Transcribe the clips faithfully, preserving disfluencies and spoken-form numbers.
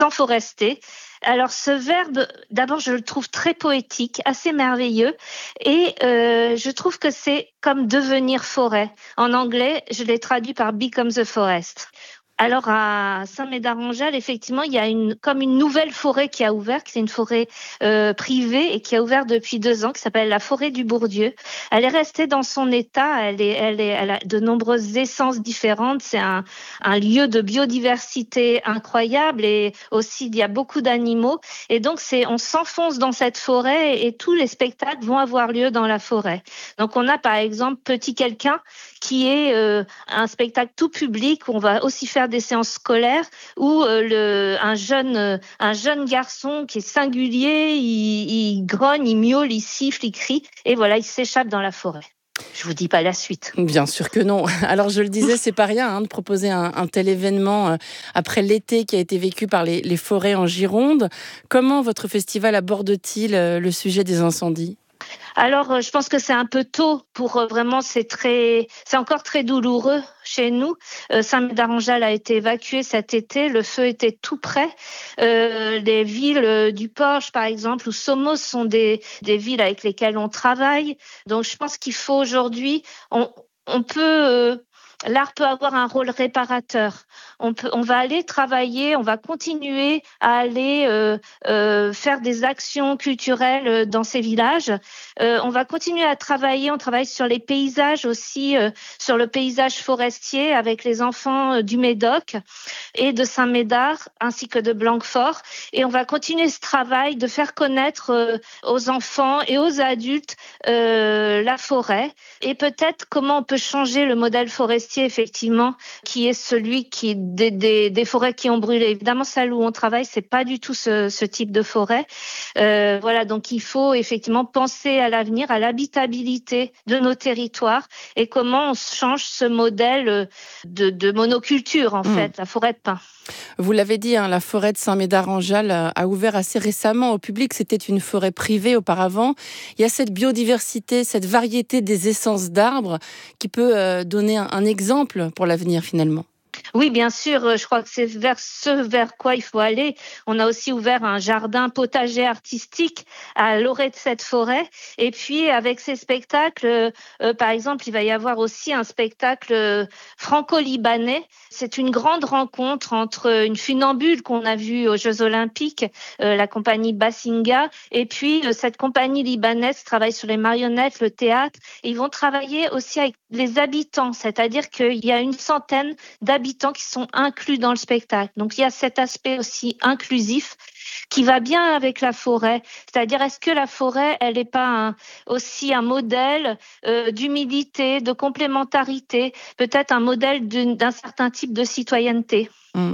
temps forestier. Alors ce verbe, d'abord je le trouve très poétique, assez merveilleux, et euh, je trouve que c'est comme devenir forêt. En anglais, je l'ai traduit par become the forest. Alors à Saint-Médard-en-Jalles, effectivement, il y a une comme une nouvelle forêt qui a ouvert, qui est une forêt euh, privée et qui a ouvert depuis deux ans, qui s'appelle la forêt du Bourdieu. Elle est restée dans son état, elle est, elle est, elle a de nombreuses essences différentes. C'est un, un lieu de biodiversité incroyable et aussi il y a beaucoup d'animaux. Et donc c'est, on s'enfonce dans cette forêt et tous les spectacles vont avoir lieu dans la forêt. Donc on a par exemple Petit Quelqu'un qui est euh, un spectacle tout public où on va aussi faire des séances scolaires où euh, le, un, jeune, euh, un jeune garçon qui est singulier, il, il grogne, il miaule, il siffle, il crie et voilà, il s'échappe dans la forêt. Je vous dis pas la suite. Bien sûr que non. Alors je le disais, c'est pas rien hein, de proposer un, un tel événement euh, après l'été qui a été vécu par les, les forêts en Gironde. Comment votre festival aborde-t-il euh, le sujet des incendies ? Alors, je pense que c'est un peu tôt pour vraiment, c'est très, c'est encore très douloureux chez nous. Euh, Saint-Médard-en-Jalles a été évacué cet été, le feu était tout près. Euh, les villes euh, du Porche, par exemple, ou Somos sont des, des villes avec lesquelles on travaille. Donc, je pense qu'il faut aujourd'hui, on, on peut, euh, l'art peut avoir un rôle réparateur. On peut, on va aller travailler, on va continuer à aller euh, euh, faire des actions culturelles dans ces villages. Euh, on va continuer à travailler, on travaille sur les paysages aussi, euh, sur le paysage forestier avec les enfants euh, du Médoc et de Saint-Médard ainsi que de Blanquefort. Et on va continuer ce travail de faire connaître euh, aux enfants et aux adultes euh, la forêt et peut-être comment on peut changer le modèle forestier effectivement qui est celui qui des, des, des forêts qui ont brûlé. Évidemment, celle où on travaille, c'est pas du tout ce, ce type de forêt. Euh, voilà, donc il faut effectivement penser à l'avenir, à l'habitabilité de nos territoires et comment on change ce modèle de, de monoculture en fait, mmh. la forêt de pin. Vous l'avez dit, hein, la forêt de Saint-Médard-en-Jalles a ouvert assez récemment au public. C'était une forêt privée auparavant. Il y a cette biodiversité, cette variété des essences d'arbres qui peut euh, donner un, un exemple pour l'avenir finalement. Oui, bien sûr, je crois que c'est vers ce vers quoi il faut aller. On a aussi ouvert un jardin potager artistique à l'orée de cette forêt. Et puis, avec ces spectacles, euh, par exemple, il va y avoir aussi un spectacle franco-libanais. C'est une grande rencontre entre une funambule qu'on a vue aux Jeux Olympiques, euh, la compagnie Bassinga, et puis euh, cette compagnie libanaise travaille sur les marionnettes, le théâtre. Et ils vont travailler aussi avec les habitants, c'est-à-dire qu'il y a une centaine d'habitants qui sont inclus dans le spectacle. Donc, il y a cet aspect aussi inclusif qui va bien avec la forêt. C'est-à-dire, est-ce que la forêt, elle n'est pas un, aussi un modèle euh, d'humilité, de complémentarité, peut-être un modèle d'une, d'un certain type de citoyenneté ?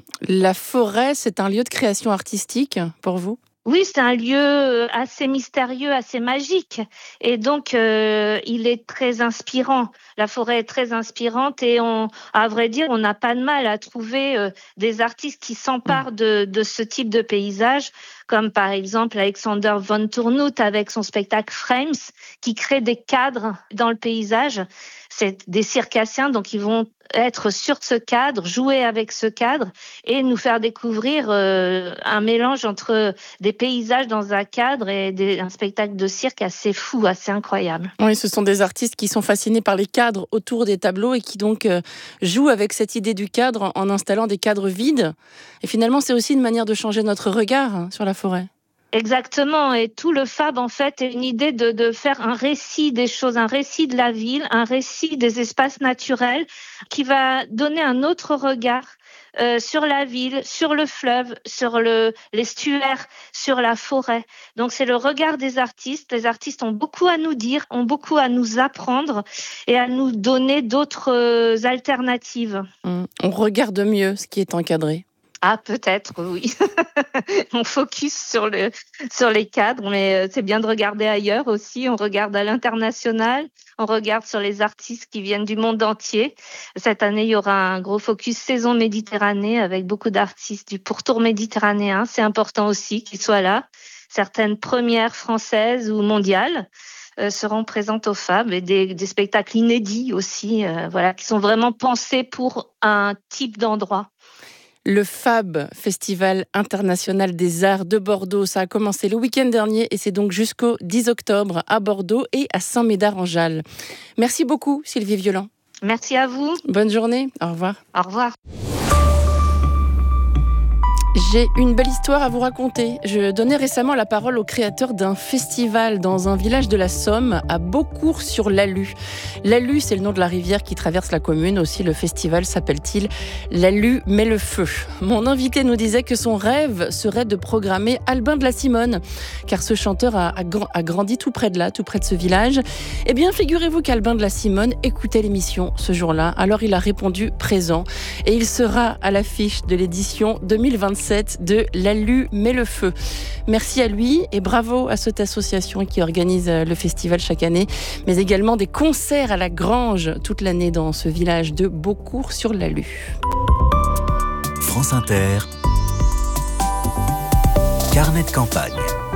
La forêt, c'est un lieu de création artistique pour vous ? Oui, c'est un lieu assez mystérieux, assez magique. Et donc, euh, il est très inspirant. La forêt est très inspirante et on, à vrai dire, on n'a pas de mal à trouver euh, des artistes qui s'emparent de, de ce type de paysage, comme par exemple Alexander von Tournout avec son spectacle Frames, qui crée des cadres dans le paysage. C'est des circassiens, donc ils vont être sur ce cadre, jouer avec ce cadre et nous faire découvrir euh, un mélange entre des paysages dans un cadre et des, un spectacle de cirque assez fou, assez incroyable. Oui, ce sont des artistes qui sont fascinés par les cadres autour des tableaux et qui donc euh, jouent avec cette idée du cadre en installant des cadres vides. Et finalement, c'est aussi une manière de changer notre regard hein, sur la forêt. Exactement, et tout le Fab en fait est une idée de, de faire un récit des choses, un récit de la ville, un récit des espaces naturels qui va donner un autre regard euh, sur la ville, sur le fleuve, sur le, l'estuaire, sur la forêt. Donc c'est le regard des artistes. Les artistes ont beaucoup à nous dire, ont beaucoup à nous apprendre et à nous donner d'autres euh, alternatives. Mmh. On regarde mieux ce qui est encadré. Ah, peut-être, oui. On focus sur, le, sur les cadres, mais c'est bien de regarder ailleurs aussi. On regarde à l'international, on regarde sur les artistes qui viennent du monde entier. Cette année, il y aura un gros focus saison Méditerranée avec beaucoup d'artistes du pourtour méditerranéen. C'est important aussi qu'ils soient là. Certaines premières françaises ou mondiales euh, seront présentes au Fab et des, des spectacles inédits aussi, euh, voilà, qui sont vraiment pensés pour un type d'endroit. Le Fab, Festival international des arts de Bordeaux, ça a commencé le week-end dernier et c'est donc jusqu'au dix octobre à Bordeaux et à Saint-Médard-en-Jalles. Merci beaucoup Sylvie Violent. Merci à vous. Bonne journée, au revoir. Au revoir. J'ai une belle histoire à vous raconter. Je donnais récemment la parole au créateur d'un festival dans un village de la Somme, à Beaucourt-sur-l'Alu. L'Alu, c'est le nom de la rivière qui traverse la commune. Aussi, le festival s'appelle-t-il L'Alu met le feu. Mon invité nous disait que son rêve serait de programmer Albin de la Simone, car ce chanteur a, a, a grandi tout près de là, tout près de ce village. Eh bien, figurez-vous qu'Albin de la Simone écoutait l'émission ce jour-là. Alors, il a répondu présent et il sera à l'affiche de l'édition deux mille vingt-sept de L'Alu met le feu. Merci à lui et bravo à cette association qui organise le festival chaque année, mais également des concerts à la Grange toute l'année dans ce village de Beaucourt-sur-l'Alu. France Inter, carnet de campagne.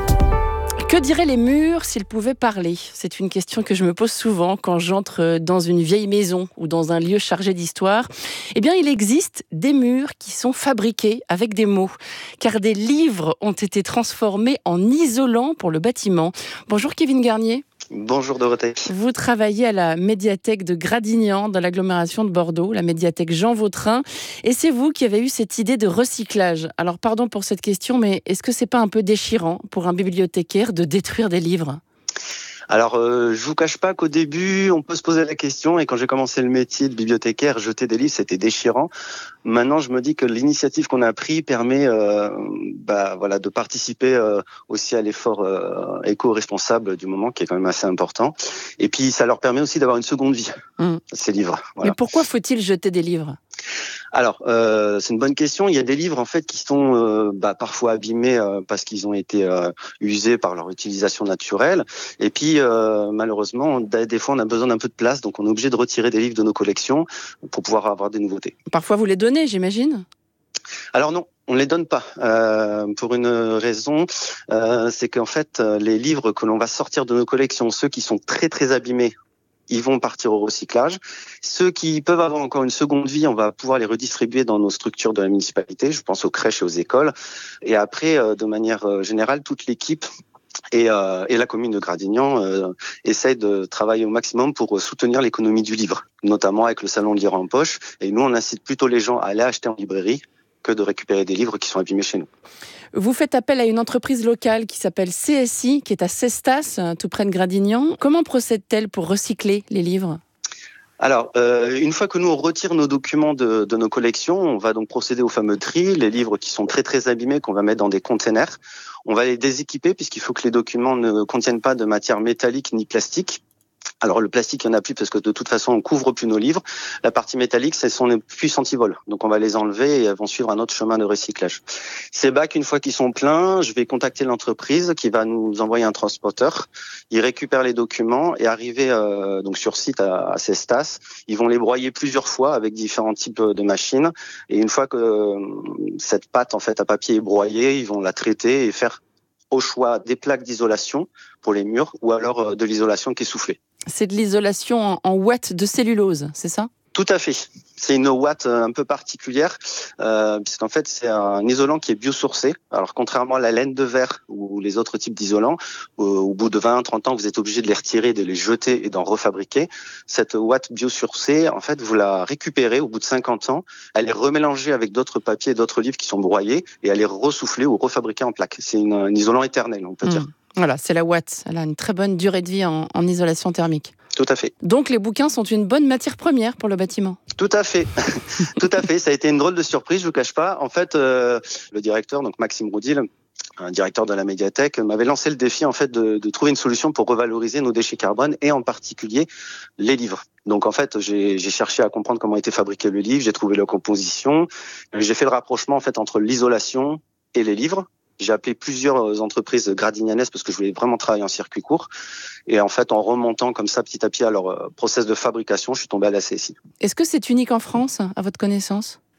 Que diraient les murs s'ils pouvaient parler ? C'est une question que je me pose souvent quand j'entre dans une vieille maison ou dans un lieu chargé d'histoire. Eh bien, il existe des murs qui sont fabriqués avec des mots, car des livres ont été transformés en isolants pour le bâtiment. Bonjour Kevin Garnier. Bonjour Dorothée. Vous travaillez à la médiathèque de Gradignan dans l'agglomération de Bordeaux, la médiathèque Jean Vautrin, et c'est vous qui avez eu cette idée de recyclage. Alors pardon pour cette question, mais est-ce que c'est pas un peu déchirant pour un bibliothécaire de détruire des livres ? Alors, euh, je vous cache pas qu'au début, on peut se poser la question, et quand j'ai commencé le métier de bibliothécaire, jeter des livres, c'était déchirant. Maintenant, je me dis que l'initiative qu'on a prise permet euh, bah, voilà, de participer euh, aussi à l'effort euh, éco-responsable du moment, qui est quand même assez important. Et puis, ça leur permet aussi d'avoir une seconde vie, mmh. ces livres. Voilà. Mais pourquoi faut-il jeter des livres ? Alors, euh, c'est une bonne question. Il y a des livres en fait qui sont euh, bah, parfois abîmés euh, parce qu'ils ont été euh, usés par leur utilisation naturelle. Et puis, euh, malheureusement, des fois, on a besoin d'un peu de place, donc on est obligé de retirer des livres de nos collections pour pouvoir avoir des nouveautés. Parfois, vous les donnez, j'imagine ? Alors non, on ne les donne pas. Euh, pour une raison, euh, c'est qu'en fait, les livres que l'on va sortir de nos collections, ceux qui sont très très abîmés, ils vont partir au recyclage. Ceux qui peuvent avoir encore une seconde vie, on va pouvoir les redistribuer dans nos structures de la municipalité. Je pense aux crèches et aux écoles. Et après, de manière générale, toute l'équipe et, euh, et la commune de Gradignan euh, essaie de travailler au maximum pour soutenir l'économie du livre, notamment avec le salon Lire en poche. Et nous, on incite plutôt les gens à aller acheter en librairie que de récupérer des livres qui sont abîmés chez nous. Vous faites appel à une entreprise locale qui s'appelle C S I, qui est à Cestas, tout près de Gradignan. Comment procède-t-elle pour recycler les livres ? Alors, euh, une fois que nous on retire nos documents de, de nos collections, on va donc procéder au fameux tri. Les livres qui sont très très abîmés, qu'on va mettre dans des containers, on va les déséquiper puisqu'il faut que les documents ne contiennent pas de matière métallique ni plastique. Alors le plastique, il n'y en a plus parce que de toute façon, on couvre plus nos livres. La partie métallique, ce sont les puces anti-vol. Donc on va les enlever et elles vont suivre un autre chemin de recyclage. Ces bacs, une fois qu'ils sont pleins, je vais contacter l'entreprise qui va nous envoyer un transporteur. Ils récupèrent les documents et arrivés euh, donc sur site à, à Cestas, ils vont les broyer plusieurs fois avec différents types de machines. Et une fois que euh, cette pâte en fait à papier est broyée, ils vont la traiter et faire au choix des plaques d'isolation pour les murs ou alors euh, de l'isolation qui est soufflée. C'est de l'isolation en, en ouate de cellulose, c'est ça ? Tout à fait. C'est une ouate un peu particulière, euh, puisqu'en fait, c'est un isolant qui est biosourcé. Alors, contrairement à la laine de verre ou les autres types d'isolants, au, au bout de vingt à trente ans, vous êtes obligé de les retirer, de les jeter et d'en refabriquer. Cette ouate biosourcée, en fait, vous la récupérez au bout de cinquante ans. Elle est remélangée avec d'autres papiers et d'autres livres qui sont broyés et elle est ressoufflée ou refabriquée en plaques. C'est une, un isolant éternel, on peut mmh. dire. Voilà, c'est la ouate. Elle a une très bonne durée de vie en, en isolation thermique. Tout à fait. Donc les bouquins sont une bonne matière première pour le bâtiment. Tout à fait. Tout à fait. Ça a été une drôle de surprise, je vous cache pas. En fait, euh, le directeur, donc Maxime Roudil, un directeur de la médiathèque, m'avait lancé le défi en fait de, de trouver une solution pour revaloriser nos déchets carbone et en particulier les livres. Donc en fait, j'ai, j'ai cherché à comprendre comment était fabriqué le livre, j'ai trouvé la composition, j'ai fait le rapprochement en fait entre l'isolation et les livres. J'ai appelé plusieurs entreprises gradignanaises parce que je voulais vraiment travailler en circuit court. Et en fait, en remontant comme ça petit à petit à leur process de fabrication, je suis tombé à la C S I. Est-ce que c'est unique en France, à votre connaissance ?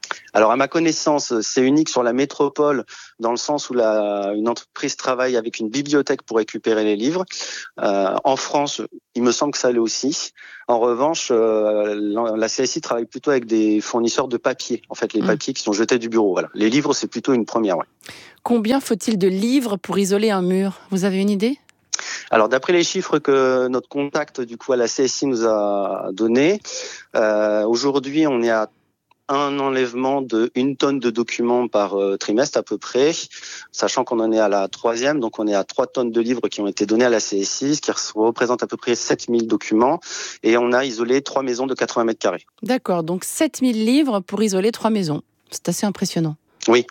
Alors, à ma connaissance, c'est unique sur la métropole, dans le sens où la, une entreprise travaille avec une bibliothèque pour récupérer les livres. Euh, en France, il me semble que ça l'est aussi. En revanche, euh, la C S I travaille plutôt avec des fournisseurs de papier, en fait, les mmh. papiers qui sont jetés du bureau. Voilà. Les livres, c'est plutôt une première. Ouais. Combien faut-il de livres pour isoler un mur ? Vous avez une idée ? Alors, d'après les chiffres que notre contact du coup à la C S I nous a donnés, euh, aujourd'hui, on est à un enlèvement de une tonne de documents par euh, trimestre à peu près, sachant qu'on en est à la troisième, donc on est à trois tonnes de livres qui ont été donnés à la C S I, ce qui représente à peu près sept mille documents, et on a isolé trois maisons de quatre-vingts mètres carrés. D'accord, donc sept mille livres pour isoler trois maisons. C'est assez impressionnant. Oui.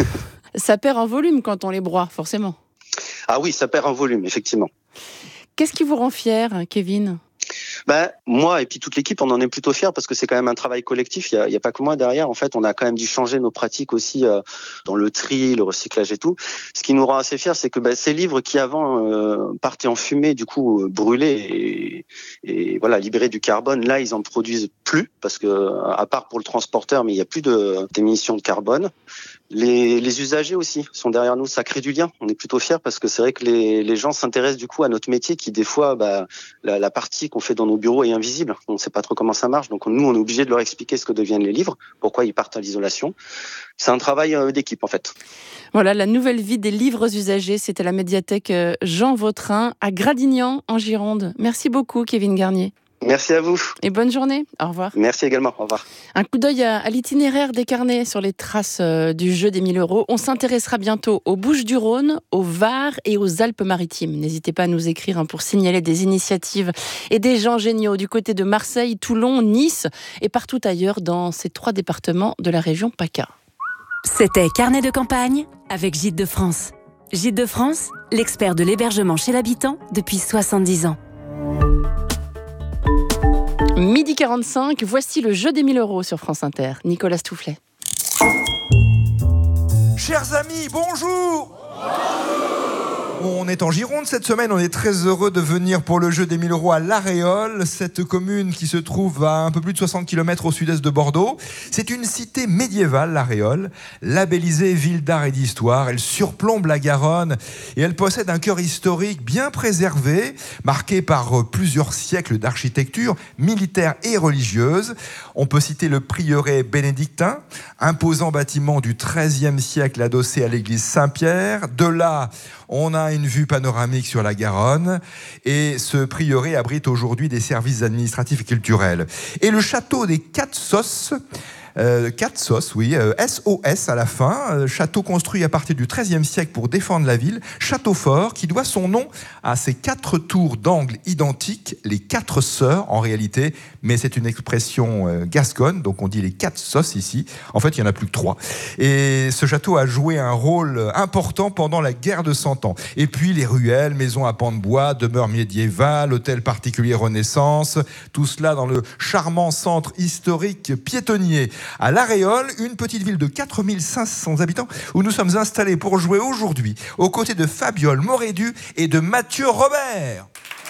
Ça perd en volume quand on les broie, forcément. Ah oui, ça perd en volume, effectivement. Qu'est-ce qui vous rend fier, Kevin ? Ben, moi et puis toute l'équipe, on en est plutôt fiers parce que c'est quand même un travail collectif. Il y a, il y a pas que moi derrière. En fait, on a quand même dû changer nos pratiques aussi euh, dans le tri, le recyclage et tout. Ce qui nous rend assez fiers, c'est que ben, ces livres qui avant euh, partaient en fumée, du coup euh, brûlés et, et voilà libérés du carbone, là ils en produisent plus parce que à part pour le transporteur, mais il y a plus de d'émissions de carbone. Les, les usagers aussi sont derrière nous, ça crée du lien. On est plutôt fiers parce que c'est vrai que les, les gens s'intéressent du coup à notre métier qui des fois, bah, la, la partie qu'on fait dans nos bureaux est invisible. On ne sait pas trop comment ça marche, donc nous on est obligé de leur expliquer ce que deviennent les livres, pourquoi ils partent à l'isolation. C'est un travail euh, d'équipe en fait. Voilà, la nouvelle vie des livres usagés, c'était la médiathèque Jean Vautrin à Gradignan en Gironde. Merci beaucoup Kevin Garnier. Merci à vous. Et bonne journée. Au revoir. Merci également. Au revoir. Un coup d'œil à, à l'itinéraire des carnets sur les traces euh, du jeu des mille euros. On s'intéressera bientôt aux Bouches-du-Rhône, au Var et aux Alpes-Maritimes. N'hésitez pas à nous écrire hein, pour signaler des initiatives et des gens géniaux du côté de Marseille, Toulon, Nice et partout ailleurs dans ces trois départements de la région PACA. C'était Carnet de campagne avec Gîtes de France. Gîtes de France, l'expert de l'hébergement chez l'habitant depuis soixante-dix ans. Midi quarante-cinq, voici le jeu des mille euros sur France Inter. Nicolas Stoufflet. Chers amis, bonjour. On est en Gironde cette semaine, on est très heureux de venir pour le jeu des mille euros à La Réole, cette commune qui se trouve à un peu plus de soixante kilomètres au sud-est de Bordeaux. C'est une cité médiévale, La Réole, labellisée ville d'art et d'histoire. Elle surplombe la Garonne et elle possède un cœur historique bien préservé, marqué par plusieurs siècles d'architecture militaire et religieuse. On peut citer le prieuré bénédictin, imposant bâtiment du treizième siècle adossé à l'église Saint-Pierre. De là, on a une vue panoramique sur la Garonne et ce prieuré abrite aujourd'hui des services administratifs et culturels. Et le château des Quatre Sosses, Euh, quatre Sosses, oui, euh, S O S à la fin, euh, château construit à partir du treizième siècle pour défendre la ville, château fort qui doit son nom à ces quatre tours d'angle identiques, les quatre sœurs en réalité, mais c'est une expression euh, gasconne, donc on dit les quatre Sosses ici, en fait il n'y en a plus que trois. Et ce château a joué un rôle important pendant la guerre de Cent Ans. Et puis les ruelles, maisons à pans de bois, demeures médiévales, hôtels particuliers Renaissance, tout cela dans le charmant centre historique piétonnier. À La Réole, une petite ville de quatre mille cinq cents habitants où nous sommes installés pour jouer aujourd'hui aux côtés de Fabiole Morédu et de Mathieu Robert.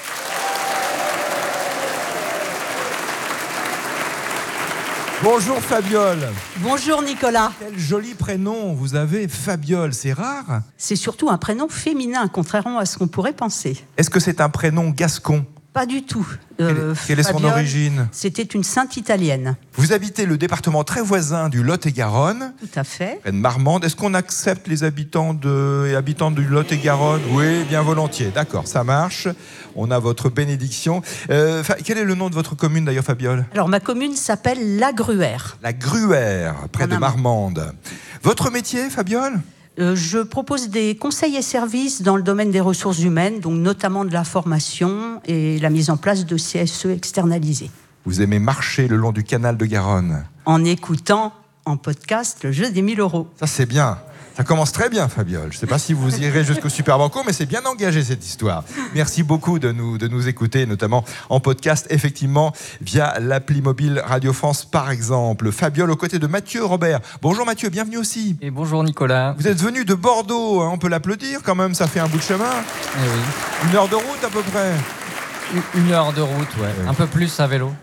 Bonjour Fabiole. Bonjour Nicolas. Quel joli prénom vous avez, Fabiole, c'est rare. C'est surtout un prénom féminin, contrairement à ce qu'on pourrait penser. Est-ce que c'est un prénom gascon ? Pas du tout. Euh, Quelle est son Fabiole, origine ? C'était une sainte italienne. Vous habitez le département très voisin du Lot-et-Garonne. Tout à fait. Près de Marmande. Est-ce qu'on accepte les habitants de, et habitantes du Lot-et-Garonne ? Oui, bien volontiers. D'accord, ça marche. On a votre bénédiction. Euh, quel est le nom de votre commune d'ailleurs, Fabiole ? Alors ma commune s'appelle La Gruère. La Gruère, près en de Marmande. Votre métier, Fabiole ? Euh, je propose des conseils et services dans le domaine des ressources humaines, donc notamment de la formation et la mise en place de C S E externalisés. Vous aimez marcher le long du canal de Garonne ? En écoutant en podcast le jeu des mille euros. Ça c'est bien. Ça commence très bien, Fabiole. Je ne sais pas si vous irez jusqu'au Super Banco, mais c'est bien engagé cette histoire. Merci beaucoup de nous, de nous écouter, notamment en podcast, effectivement, via l'appli mobile Radio France, par exemple. Fabiole aux côtés de Mathieu Robert. Bonjour Mathieu, bienvenue aussi. Et bonjour Nicolas. Vous êtes venu de Bordeaux, hein, on peut l'applaudir quand même, ça fait un bout de chemin. Eh oui. Une heure de route à peu près. Une heure de route, ouais. Oui. Un peu plus à vélo.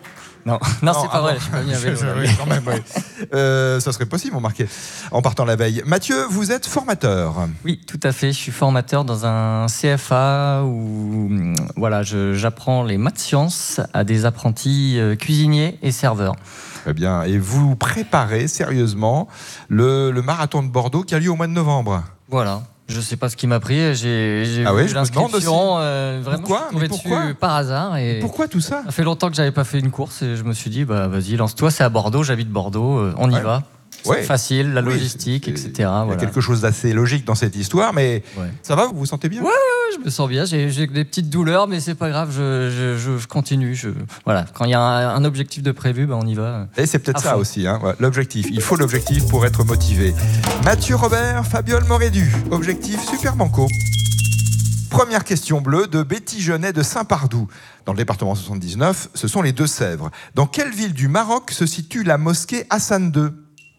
Non, non, non c'est pas ah vrai, bon. je suis pas venu à vélo. Oui, quand même, oui. euh, ça serait possible, on marquait, en partant la veille. Mathieu, vous êtes formateur. Oui, tout à fait. Je suis formateur dans un C F A où voilà, je, j'apprends les maths sciences à des apprentis cuisiniers et serveurs. Très bien. Et vous préparez sérieusement le, le marathon de Bordeaux qui a lieu au mois de novembre. Voilà. Je ne sais pas ce qui m'a pris. J'ai, j'ai ah vu oui, je l'inscription. Euh, vraiment, pourquoi je suis tombé dessus par hasard. Et pourquoi tout ça ? Ça fait longtemps que je n'avais pas fait une course et je me suis dit, bah, vas-y, lance-toi. C'est à Bordeaux, j'habite Bordeaux, euh, on y ouais. va. C'est ouais. facile, la logistique, oui, et cetera. Il y a quelque chose d'assez logique dans cette histoire, mais ouais. ça va, vous vous sentez bien ? Ouais, ouais, je me sens bien. J'ai, j'ai des petites douleurs, mais c'est pas grave, je, je, je, je continue. Je, voilà. Quand il y a un, un objectif de prévu, ben on y va. Et c'est peut-être ça aussi, hein, ouais, l'objectif. Il faut l'objectif pour être motivé. Mathieu Robert, Fabiole Morédu, objectif Super Banco. Première question bleue de Betty Genet de Saint-Pardoux. Dans le département soixante-dix-neuf, ce sont les Deux-Sèvres. Dans quelle ville du Maroc se situe la mosquée Hassan deux ?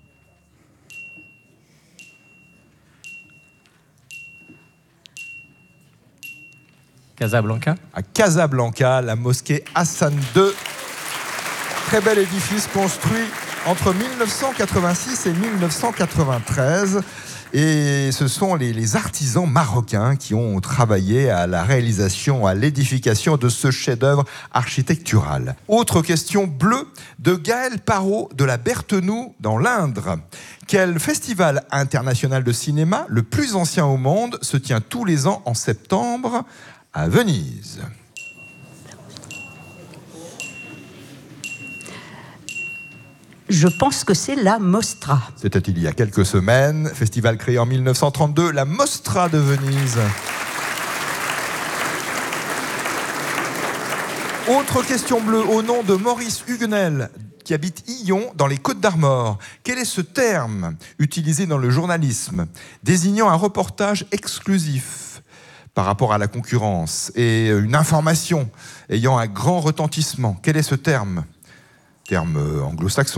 Casablanca. À Casablanca, la mosquée Hassan deux. Très bel édifice construit entre mille neuf cent quatre-vingt-six et mille neuf cent quatre-vingt-treize. Et ce sont les, les artisans marocains qui ont travaillé à la réalisation, à l'édification de ce chef-d'œuvre architectural. Autre question bleue de Gaël Parot de la Berthenoux dans l'Indre. Quel festival international de cinéma, le plus ancien au monde, se tient tous les ans en septembre à Venise? Je pense que c'est la Mostra. C'était il y a quelques semaines. Festival créé en mille neuf cent trente-deux, la Mostra de Venise. Autre question bleue au nom de Maurice Huguenel, qui habite Illon, dans les Côtes-d'Armor. Quel est ce terme utilisé dans le journalisme, désignant un reportage exclusif par rapport à la concurrence et une information ayant un grand retentissement? Quel est ce terme ? Terme anglo-saxon.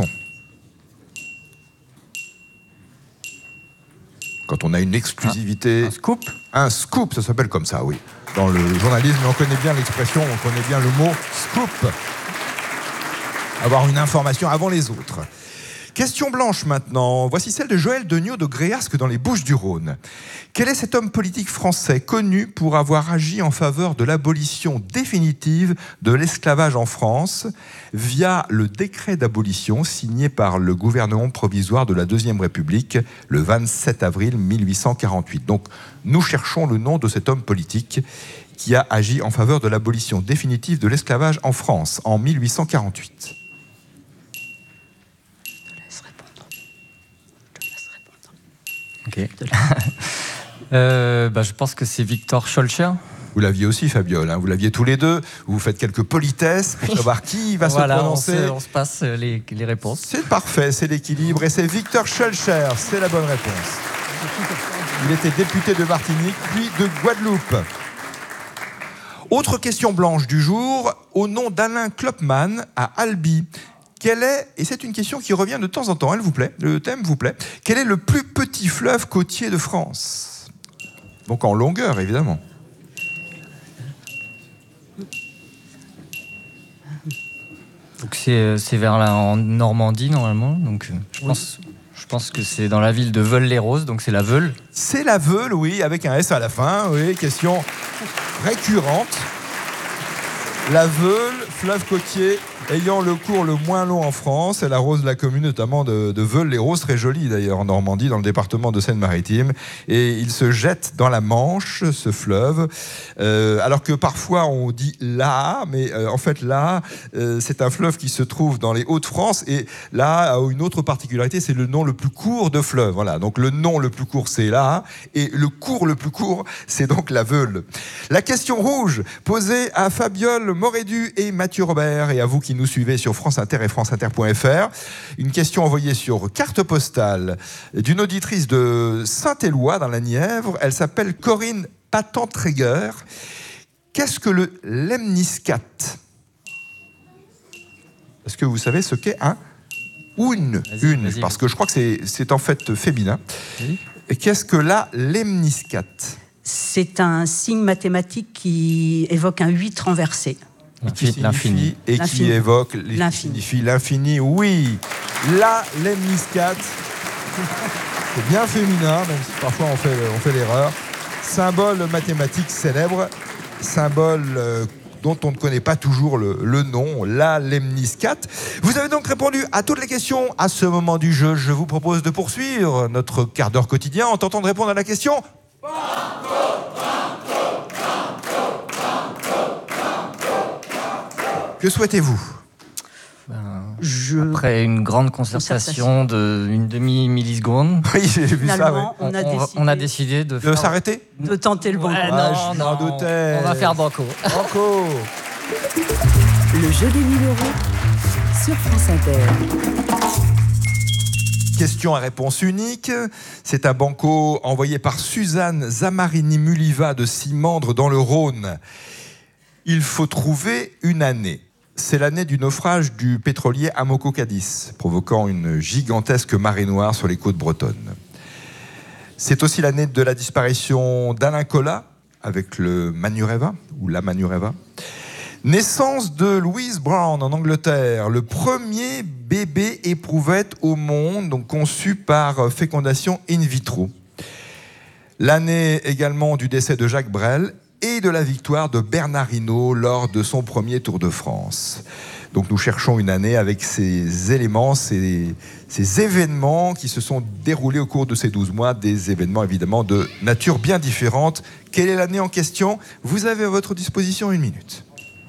Quand on a une exclusivité... Un, un scoop ? Un scoop, ça s'appelle comme ça, oui. Dans le journalisme, on connaît bien l'expression, on connaît bien le mot scoop. Avoir une information avant les autres. Question blanche maintenant. Voici celle de Joël Degnaud de Gréasque dans les Bouches-du-Rhône. Quel est cet homme politique français connu pour avoir agi en faveur de l'abolition définitive de l'esclavage en France via le décret d'abolition signé par le gouvernement provisoire de la Deuxième République le vingt-sept avril mille huit cent quarante-huit. Donc nous cherchons le nom de cet homme politique qui a agi en faveur de l'abolition définitive de l'esclavage en France en mille huit cent quarante-huit. Ok. euh, bah, je pense que c'est Victor Schœlcher. Vous l'aviez aussi, Fabiole, hein, vous l'aviez tous les deux. Vous faites quelques politesses pour savoir qui va voilà, se prononcer. On se, on se passe les, les réponses. C'est parfait, c'est l'équilibre et c'est Victor Schœlcher, c'est la bonne réponse. Il était député de Martinique, puis de Guadeloupe. Autre question blanche du jour, au nom d'Alain Klopman à Albi. Quel est, et c'est une question qui revient de temps en temps, elle vous plaît, le thème vous plaît, quel est le plus petit fleuve côtier de France? Donc en longueur, évidemment. Donc c'est, c'est vers là, en Normandie, normalement. Donc je pense, je pense que c'est dans la ville de Veules-les-Roses, donc c'est la Veule. C'est la Veule, oui, avec un S à la fin, oui, question récurrente. La Veule, fleuve côtier ayant le cours le moins long en France. Elle arrose la commune notamment de, de Veules-les-Roses, très jolie d'ailleurs en Normandie, dans le département de Seine-Maritime. Et il se jette dans la Manche, ce fleuve. Euh, alors que parfois on dit là, mais euh, en fait là, euh, c'est un fleuve qui se trouve dans les Hauts-de-France. Et là a une autre particularité, c'est le nom le plus court de fleuve. Voilà, donc le nom le plus court c'est là, et le cours le plus court c'est donc la Veule. La question rouge posée à Fabiole Morédu et Mathieu Robert, et à vous qui nous suivez sur France Inter et france inter point f r. Une question envoyée sur carte postale d'une auditrice de Saint-Éloi dans la Nièvre. Elle s'appelle Corinne Patent-Tréguer. Qu'est-ce que le lemniscat? Est-ce que vous savez ce qu'est un une vas-y, une vas-y. Parce que je crois que c'est, c'est en fait féminin. Oui. Et qu'est-ce que la lemniscat? C'est un signe mathématique qui évoque un huit renversé. Et qui signifie, l'infini. et qui L'infini. évoque, les- L'infini. signifie l'infini. Oui, la lemniscate. C'est bien féminin, même si parfois on fait, on fait l'erreur. Symbole mathématique célèbre, symbole euh, dont on ne connaît pas toujours le, le nom, la lemniscate. Vous avez donc répondu à toutes les questions à ce moment du jeu. Je vous propose de poursuivre notre quart d'heure quotidien en tentant de répondre à la question. Que souhaitez-vous? Je... Après une grande concertation d'une demi-milliseconde, Oui, j'ai vu ça. Finalement, Ouais. on, a on, décidé on a décidé de De faire... s'arrêter? de tenter le bon Ouais, coup. Ah, non, je m'en non, doutais. on va faire banco. Banco. Le jeu des mille euros sur France Inter. Question à réponse unique. C'est un banco envoyé par Suzanne Zamarini-Muliva de Simandre dans le Rhône. Il faut trouver une année. C'est l'année du naufrage du pétrolier Amoco Cadiz, provoquant une gigantesque marée noire sur les côtes bretonnes. C'est aussi l'année de la disparition d'Alain Colas avec le Manureva, ou la Manureva. Naissance de Louise Brown en Angleterre, le premier bébé éprouvette au monde, donc conçu par fécondation in vitro. L'année également du décès de Jacques Brel et de la victoire de Bernard Hinault lors de son premier Tour de France. Donc nous cherchons une année avec ces éléments, ces, ces événements qui se sont déroulés au cours de ces douze mois, des événements évidemment de nature bien différente. Quelle est l'année en question? Vous avez à votre disposition une minute.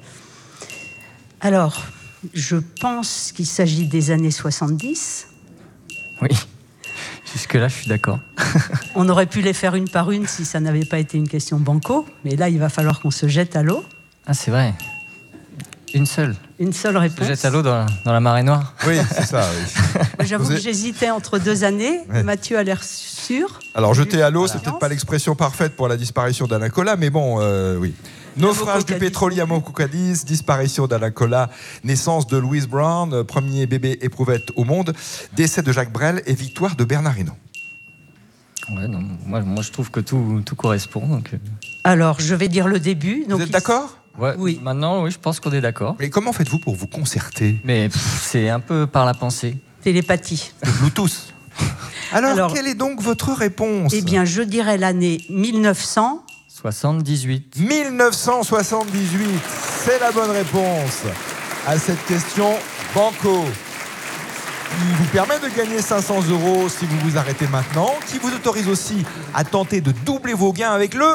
Alors, je pense qu'il s'agit des années soixante-dix. Oui, jusque-là, je suis d'accord. On aurait pu les faire une par une si ça n'avait pas été une question banco, mais là, il va falloir qu'on se jette à l'eau. Ah, c'est vrai. Une seule. Une seule Se réponse. jette à l'eau dans, dans la marée noire. Oui, c'est ça. Oui. Moi, j'avoue Vous que êtes- j'hésitais entre deux années. Ouais. Mathieu a l'air sûr. Alors jeter à l'eau, Voilà. c'est peut-être pas l'expression parfaite pour la disparition d'Alain Colas, mais bon, euh, oui. Naufrage du Cadiz. pétrolier Amoco Cadiz, disparition d'Alain Colas, naissance de Louise Brown, euh, premier bébé éprouvette au monde, décès de Jacques Brel et victoire de Bernard Hinault. Ouais, non, moi, moi, je trouve que tout, tout correspond. Donc, euh, Alors, je vais dire le début. Donc, Vous êtes il- d'accord? ouais, Oui. Maintenant, oui, je pense qu'on est d'accord. Mais comment faites-vous pour vous concerter? Mais pff, c'est un peu par la pensée. Télépathie. Le Bluetooth. Alors, Alors- quelle est donc votre réponse? Eh bien, je dirais l'année mille neuf cents. soixante-dix-huit. mille neuf cent soixante-dix-huit, c'est la bonne réponse à cette question banco. Qui vous permet de gagner cinq cents euros si vous vous arrêtez maintenant, qui vous autorise aussi à tenter de doubler vos gains avec le...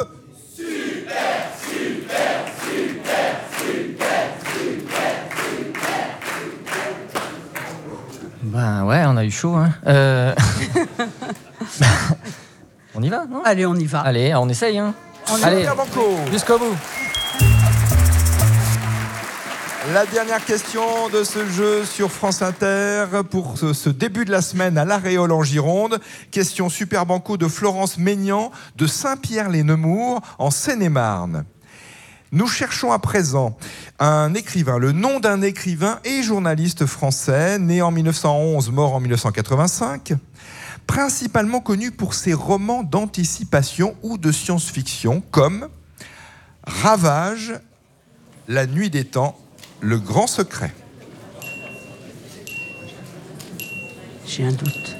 Ben ouais, on a eu chaud. Hein. Euh... on y va, non? Allez, on y va. Allez, on essaye. Hein. On y Allez, Super banco. jusqu'au bout. La dernière question de ce jeu sur France Inter pour ce, ce début de la semaine à l'Aréole en Gironde. Question Super Banco de Florence Maignan de Saint-Pierre-les-Nemours en Seine-et-Marne. Nous cherchons à présent un écrivain, le nom d'un écrivain et journaliste français, né en mille neuf cent onze, mort en mille neuf cent quatre-vingt-cinq, principalement connu pour ses romans d'anticipation ou de science-fiction comme Ravage, La nuit des temps, Le grand secret. J'ai un doute.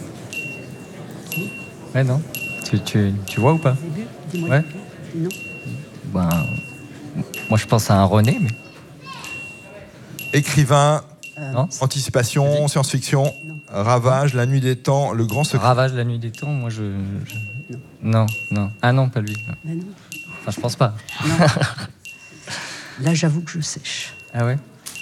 Ouais, non? Tu, tu, tu vois ou pas? Début, dis-moi Ouais. le début. Non. Ben, moi, je pense à un René, mais Écrivain, non. anticipation, science-fiction, Ravage, La nuit des temps, Le grand secret. Ravage, la nuit des temps, moi, je... je- Non, non. Ah non, pas lui. Ben non. Enfin, je pense pas. Non. Là, j'avoue que je sèche. Ah ouais?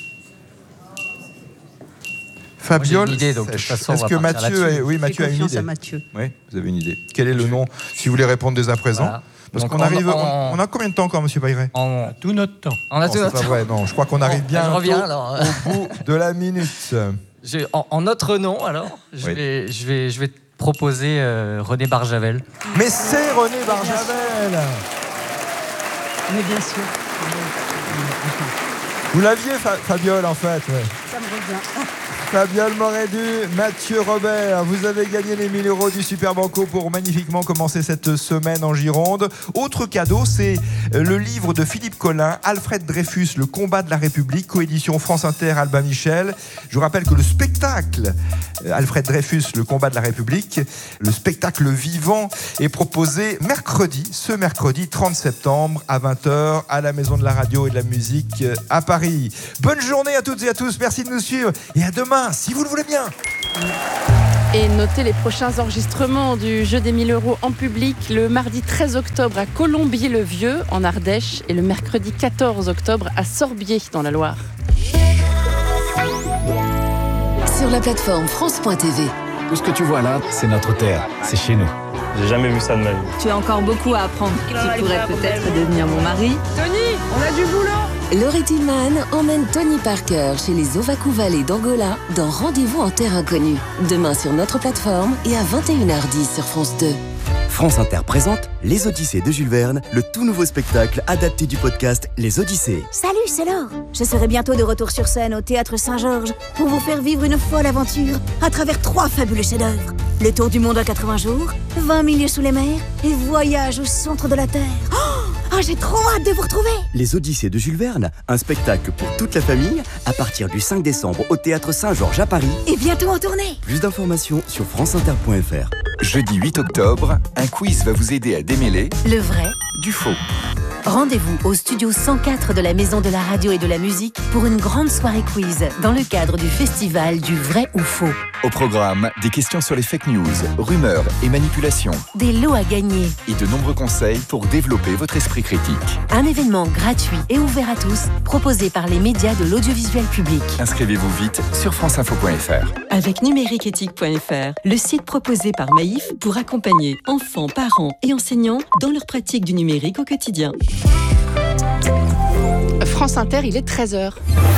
Fabiole, Moi, j'ai une idée, donc, de toute sèche. façon, on Est-ce va que partir Mathieu, là-dessus. est... oui, Fais Mathieu a une confiance idée. à Mathieu. Oui, vous avez une idée. Quel est le nom? Si vous voulez répondre dès à présent. Voilà. Parce Donc, qu'on on- arrive. on- On, on a combien de temps encore, Monsieur Bayré? En... Tout notre temps. On a Non, tout c'est notre pas vrai, non. Je crois qu'on arrive Bon, bien je reviens, alors. au bout de la minute. Je- en, en notre nom, alors, je, Oui. vais, je, vais, je vais te proposer euh, René Barjavel. Mais c'est René Barjavel. Mais bien sûr. Vous l'aviez, Fa- Fabiole, en fait. Ouais. Ça me revient. Fabiole Moredu, Mathieu Robert, vous avez gagné les mille euros du Super Banco pour magnifiquement commencer cette semaine en Gironde. Autre cadeau, c'est le livre de Philippe Collin, Alfred Dreyfus, Le combat de la République, coédition France Inter, Albin Michel. Je vous rappelle que le spectacle Alfred Dreyfus, Le combat de la République, le spectacle vivant est proposé mercredi, ce mercredi trente septembre à vingt heures à la Maison de la Radio et de la Musique à Paris. Bonne journée à toutes et à tous, merci de nous suivre et à demain, si vous le voulez bien. Et notez les prochains enregistrements du jeu des mille euros en public le mardi treize octobre à Colombier-le-Vieux en Ardèche et le mercredi quatorze octobre à Sorbier dans la Loire. Sur la plateforme France point T V. Tout ce que tu vois là, c'est notre terre, c'est chez nous. J'ai jamais vu ça de ma vie. Tu as encore beaucoup à apprendre. Tu pourrais peut-être devenir mon mari. Tony, on a du boulot. Laurie Tillman emmène Tony Parker chez les Ovakou Valley d'Angola dans Rendez-vous en terre inconnue. Demain sur notre plateforme et à vingt et une heures dix sur France deux. France Inter présente Les Odyssées de Jules Verne, le tout nouveau spectacle adapté du podcast Les Odyssées. Salut, c'est Laure. Je serai bientôt de retour sur scène au Théâtre Saint-Georges pour vous faire vivre une folle aventure à travers trois fabuleux chefs-d'œuvre. Le tour du monde en quatre-vingts jours, vingt milieux sous les mers et voyage au centre de la Terre. Oh, oh, j'ai trop hâte de vous retrouver. Les Odyssées de Jules Verne, un spectacle pour toute la famille à partir du cinq décembre au Théâtre Saint-Georges à Paris. Et bientôt en tournée. Plus d'informations sur franceinter point f r. Jeudi huit octobre, un quiz va vous aider à démêler le vrai du faux. Rendez-vous au studio cent quatre de la Maison de la Radio et de la Musique pour une grande soirée quiz dans le cadre du festival du vrai ou faux. Au programme, des questions sur les fake news, rumeurs et manipulations. Des lots à gagner. Et de nombreux conseils pour développer votre esprit critique. Un événement gratuit et ouvert à tous, proposé par les médias de l'audiovisuel public. Inscrivez-vous vite sur franceinfo point f r. Avec numériqueéthique point f r, le site proposé par Maïf pour accompagner enfants, parents et enseignants dans leur pratique du numérique au quotidien. France Inter, il est treize heures.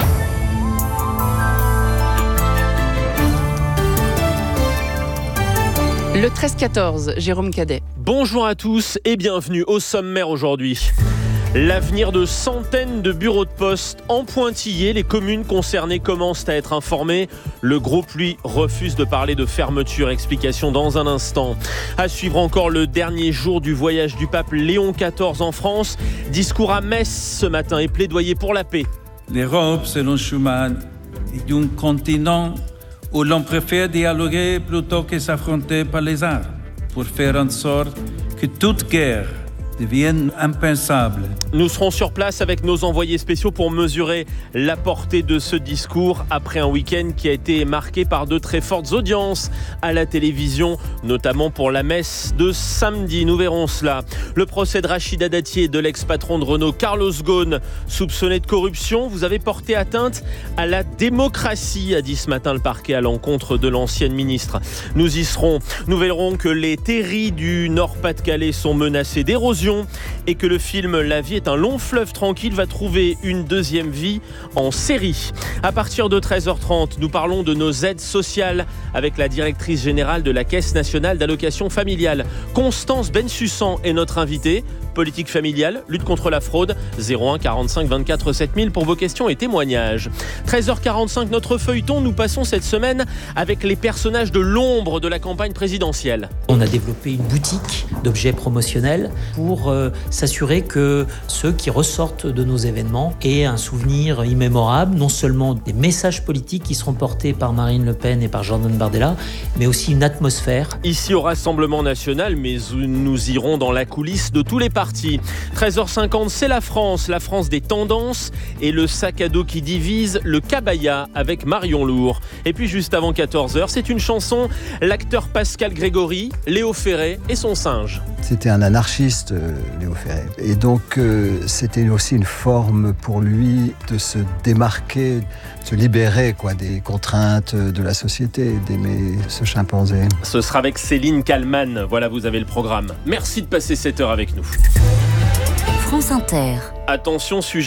Le treize quatorze, Jérôme Cadet. Bonjour à tous et bienvenue au sommaire aujourd'hui. L'avenir de centaines de bureaux de poste en pointillés. Les communes concernées commencent à être informées. Le groupe, lui, refuse de parler de fermeture. Explication dans un instant. À suivre encore le dernier jour du voyage du pape Léon quatorze en France. Discours à Metz ce matin et plaidoyer pour la paix. L'Europe, selon Schuman, est un continent où l'on préfère dialoguer plutôt que s'affronter par les armes, pour faire en sorte que toute guerre deviennent impensables. Nous serons sur place avec nos envoyés spéciaux pour mesurer la portée de ce discours après un week-end qui a été marqué par de très fortes audiences à la télévision, notamment pour la messe de samedi. Nous verrons cela. Le procès de Rachida Dati et de l'ex-patron de Renault, Carlos Ghosn, soupçonné de corruption. Vous avez porté atteinte à la démocratie, a dit ce matin le parquet à l'encontre de l'ancienne ministre. Nous y serons. Nous verrons que les terris du Nord-Pas-de-Calais sont menacés d'érosion et que le film La vie est un long fleuve tranquille va trouver une deuxième vie en série. À partir de treize heures trente, nous parlons de nos aides sociales avec la directrice générale de la Caisse nationale d'allocation familiale. Constance Bensussan est notre invitée. Politique familiale, lutte contre la fraude, zéro un quarante-cinq vingt-quatre sept mille pour vos questions et témoignages. treize heures quarante-cinq, notre feuilleton, nous passons cette semaine avec les personnages de l'ombre de la campagne présidentielle. On a développé une boutique d'objets promotionnels pour euh, s'assurer que ceux qui ressortent de nos événements aient un souvenir immémorable, non seulement des messages politiques qui seront portés par Marine Le Pen et par Jordan Bardella, mais aussi une atmosphère. Ici au Rassemblement National, mais nous irons dans la coulisse de tous les partis. treize heures cinquante, c'est la France, la France des tendances et le sac à dos qui divise, le Cabaya avec Marion Lourd. Et puis juste avant quatorze heures, c'est une chanson, l'acteur Pascal Grégory, Léo Ferré et son singe. C'était un anarchiste, euh, Léo Ferré. Et donc, euh, c'était aussi une forme pour lui de se démarquer, de se libérer quoi, des contraintes de la société, d'aimer ce chimpanzé. Ce sera avec Céline Kallmann. Voilà, vous avez le programme. Merci de passer cette heure avec nous. France Inter. Attention, sujet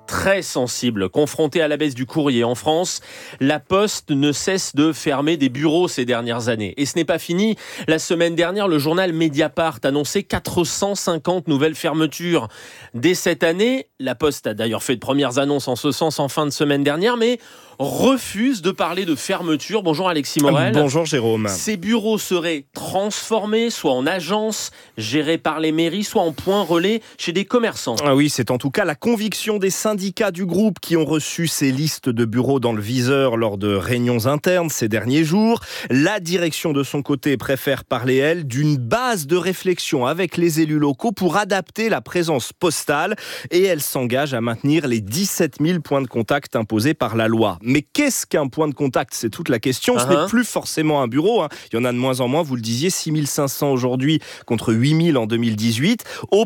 très sensible. Confrontée à la baisse du courrier en France, la Poste ne cesse de fermer des bureaux ces dernières années. Et ce n'est pas fini. La semaine dernière, le journal Mediapart annonçait quatre cent cinquante nouvelles fermetures. Dès cette année, la Poste a d'ailleurs fait de premières annonces en ce sens en fin de semaine dernière, mais refuse de parler de fermeture. Bonjour Alexis Morel. Bonjour Jérôme. Ces bureaux seraient transformés, soit en agences gérées par les mairies, soit en points relais chez des commerçants. Ah oui, c'est en tout cas la conviction des syndicats du groupe qui ont reçu ces listes de bureaux dans le viseur lors de réunions internes ces derniers jours. La direction de son côté préfère parler, elle, d'une base de réflexion avec les élus locaux pour adapter la présence postale et elle s'engage à maintenir les dix-sept mille points de contact imposés par la loi. Mais qu'est-ce qu'un point de contact ? C'est toute la question. Ce uh-huh. n'est plus forcément un bureau. Hein. Il y en a de moins en moins. Vous le disiez, six mille cinq cents aujourd'hui contre huit mille en deux mille dix-huit. Au